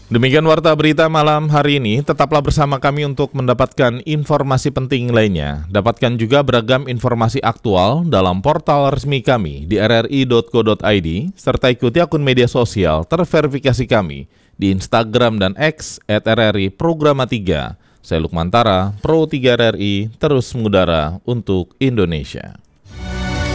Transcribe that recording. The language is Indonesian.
Demikian warta berita malam hari ini. Tetaplah bersama kami untuk mendapatkan informasi penting lainnya. Dapatkan juga beragam informasi aktual dalam portal resmi kami di rri.co.id, serta ikuti akun media sosial terverifikasi kami di Instagram dan X @RRI Programa 3. Saya Lukmantara, Pro 3 RRI, terus mengudara untuk Indonesia.